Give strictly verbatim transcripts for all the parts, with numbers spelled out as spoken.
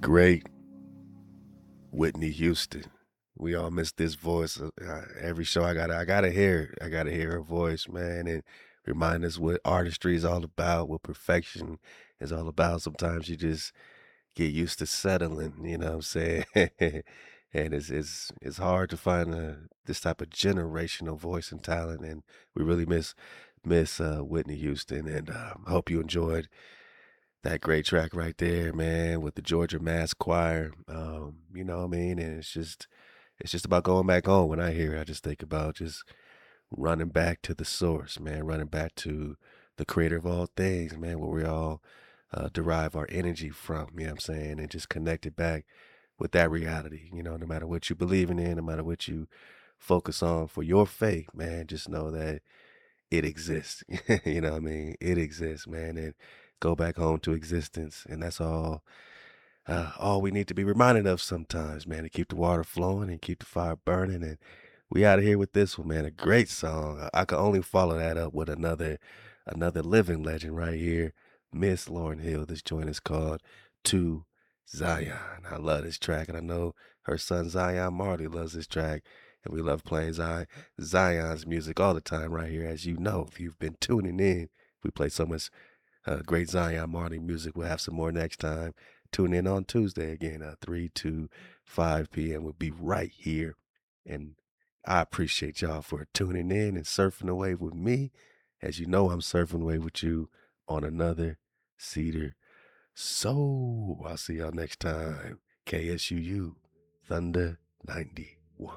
great Whitney Houston. We all miss this voice. Uh, uh, every show I gotta I gotta hear it. I gotta hear her voice, man, and remind us what artistry is all about, what perfection is all about. Sometimes you just get used to settling, you know what I'm saying? And it's it's it's hard to find a this type of generational voice and talent, and we really miss miss uh, Whitney Houston. And um, I hope you enjoyed that great track right there, man, with the Georgia Mass Choir. Um, you know what I mean? And it's just it's just about going back home. When I hear it, I just think about just running back to the source, man, running back to the creator of all things, man, where we all uh, derive our energy from, you know what I'm saying? And just connect it back with that reality, you know, no matter what you believe in, no matter what you focus on for your faith, man, just know that it exists. You know what I mean? It exists, man, and go back home to existence. And that's all uh, all we need to be reminded of sometimes, man, to keep the water flowing and keep the fire burning. And we out of here with this one, man. A great song. I, I could only follow that up with another another living legend right here, Miss Lauryn Hill. This joint is called To Zion. I love this track, and I know her son Zion Marley loves this track. And we love playing Zion, Zion's music all the time right here. As you know, if you've been tuning in, we play so much uh, great Zion Marley music. We'll have some more next time. Tune in on Tuesday again, uh, three to five p m. We'll be right here. And I appreciate y'all for tuning in and surfing the wave with me. As you know, I'm surfing the wave with you on another Cedar. So I'll see y'all next time. K S U U Thunder ninety-one.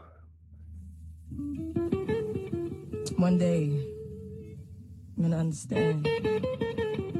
One day, I'm gonna understand.